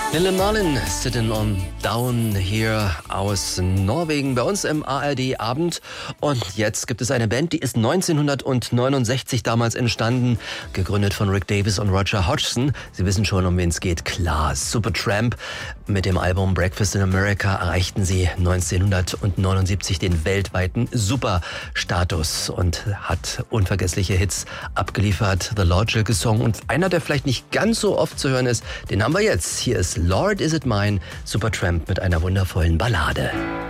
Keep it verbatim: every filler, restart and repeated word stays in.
Lille Marlin, Sitting on Down hier aus Norwegen bei uns im A R D-Abend. Und jetzt gibt es eine Band, die ist neunzehnhundertneunundsechzig damals entstanden, gegründet von Rick Davies und Roger Hodgson. Sie wissen schon, um wen es geht. Klar, Supertramp. Mit dem Album Breakfast in America erreichten sie neunzehnhundertneunundsiebzig den weltweiten Superstatus und hat unvergessliche Hits abgeliefert. The Logical Song und einer, der vielleicht nicht ganz so oft zu hören ist, den haben wir jetzt. Hier ist Lord Is It Mine, Supertramp mit einer wundervollen Ballade.